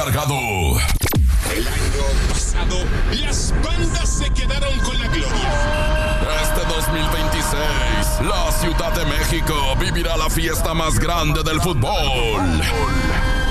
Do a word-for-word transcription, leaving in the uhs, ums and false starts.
Cargado. El año pasado, las bandas se quedaron con la gloria. Este dos mil veintiséis, la Ciudad de México vivirá la fiesta más grande del fútbol.